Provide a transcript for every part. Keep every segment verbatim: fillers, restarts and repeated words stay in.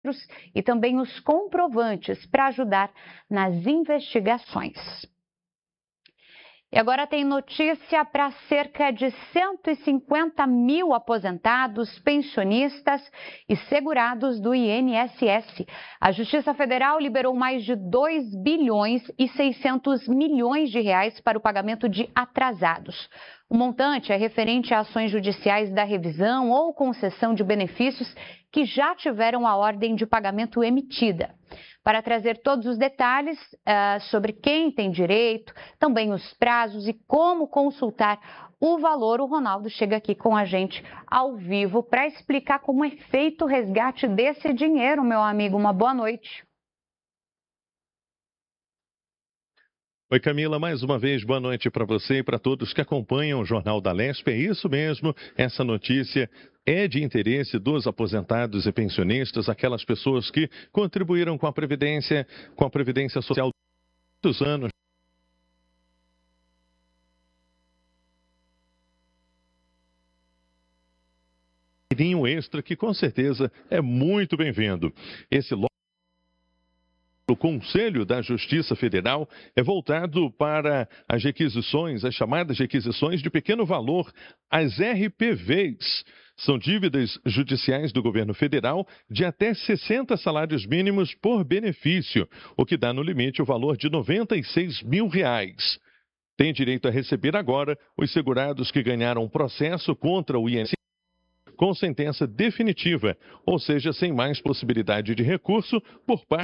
e também os comprovantes para ajudar nas investigações. E agora tem notícia para cerca de cento e cinquenta mil aposentados, pensionistas e segurados do I N S S. A Justiça Federal liberou mais de dois bilhões e seiscentos milhões de reais para o pagamento de atrasados. O montante é referente a ações judiciais da revisão ou concessão de benefícios que já tiveram a ordem de pagamento emitida. Para trazer todos os detalhes uh, sobre quem tem direito, também os prazos e como consultar o valor, o Ronaldo chega aqui com a gente ao vivo para explicar como é feito o resgate desse dinheiro, meu amigo. Uma boa noite. Oi, Camila, mais uma vez, boa noite para você e para todos que acompanham o Jornal da Lesp. É isso mesmo, essa notícia é de interesse dos aposentados e pensionistas, aquelas pessoas que contribuíram com a Previdência, com a Previdência Social dos anos. Extra, que com certeza é muito bem-vindo. Esse O Conselho da Justiça Federal é voltado para as requisições, as chamadas requisições de pequeno valor, as R P Vs. São dívidas judiciais do governo federal de até sessenta salários mínimos por benefício, o que dá no limite o valor de noventa e seis mil reais. Tem direito a receber agora os segurados que ganharam processo contra o I N S S com sentença definitiva, ou seja, sem mais possibilidade de recurso por parte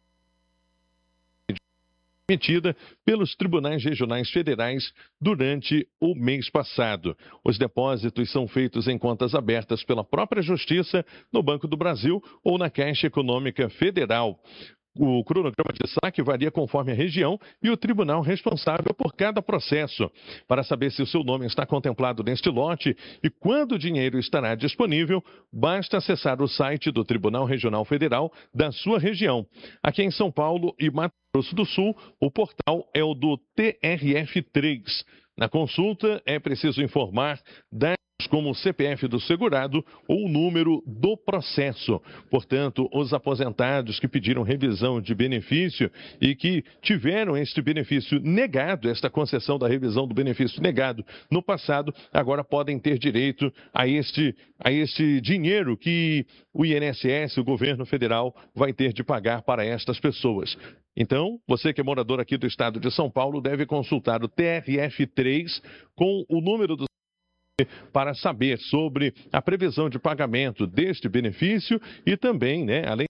emitida pelos tribunais regionais federais durante o mês passado. Os depósitos são feitos em contas abertas pela própria Justiça, no Banco do Brasil ou na Caixa Econômica Federal. O cronograma de saque varia conforme a região e o tribunal responsável por cada processo. Para saber se o seu nome está contemplado neste lote e quando o dinheiro estará disponível, basta acessar o site do Tribunal Regional Federal da sua região. Aqui em São Paulo e Mato Grosso do Sul, o portal é o do T R F três. Na consulta, é preciso informar dados como o C P F do segurado ou o número do processo. Portanto, os aposentados que pediram revisão de benefício e que tiveram este benefício negado, esta concessão da revisão do benefício negado no passado, agora podem ter direito a este, a este dinheiro que o I N S S, o governo federal, vai ter de pagar para estas pessoas. Então, você que é morador aqui do estado de São Paulo deve consultar o T R F três com o número do para saber sobre a previsão de pagamento deste benefício e também, né, além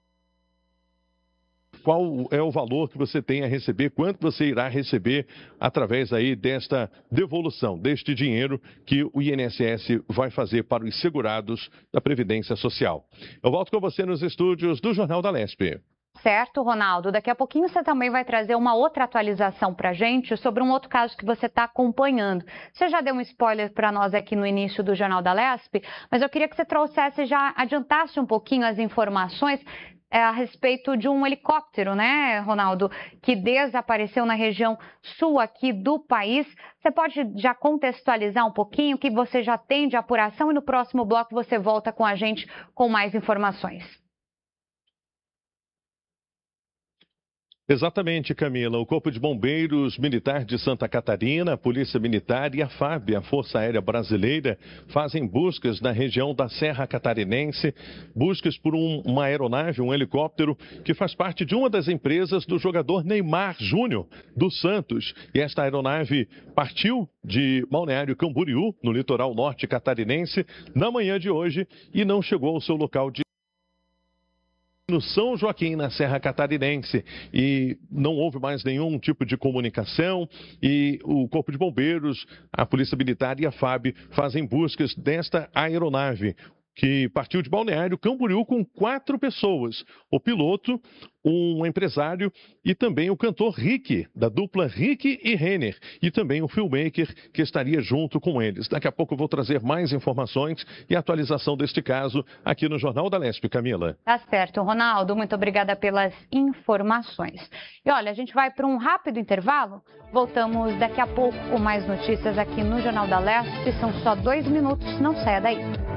qual é o valor que você tem a receber, quanto você irá receber através aí desta devolução, deste dinheiro que o I N S S vai fazer para os segurados da Previdência Social. Eu volto com você nos estúdios do Jornal da Lesp. Certo, Ronaldo. Daqui a pouquinho você também vai trazer uma outra atualização para a gente sobre um outro caso que você está acompanhando. Você já deu um spoiler para nós aqui no início do Jornal da Lesp, mas eu queria que você trouxesse, já adiantasse um pouquinho as informações é, a respeito de um helicóptero, né, Ronaldo, que desapareceu na região sul aqui do país. Você pode já contextualizar um pouquinho o que você já tem de apuração e no próximo bloco você volta com a gente com mais informações. Exatamente, Camila. O Corpo de Bombeiros Militar de Santa Catarina, a Polícia Militar e a FAB, a Força Aérea Brasileira, fazem buscas na região da Serra Catarinense, buscas por um, uma aeronave, um helicóptero, que faz parte de uma das empresas do jogador Neymar Júnior, do Santos. E esta aeronave partiu de Balneário Camboriú, no litoral norte catarinense, na manhã de hoje e não chegou ao seu local de no São Joaquim, na Serra Catarinense, e não houve mais nenhum tipo de comunicação e o Corpo de Bombeiros, a Polícia Militar e a FAB fazem buscas desta aeronave que partiu de Balneário Camboriú com quatro pessoas, o piloto, um empresário e também o cantor Rick, da dupla Rick e Renner, e também o filmmaker que estaria junto com eles. Daqui a pouco eu vou trazer mais informações e atualização deste caso aqui no Jornal da Lesp, Camila. Tá certo, Ronaldo, muito obrigada pelas informações. E olha, a gente vai para um rápido intervalo, voltamos daqui a pouco com mais notícias aqui no Jornal da Lesp, são só dois minutos, não saia daí.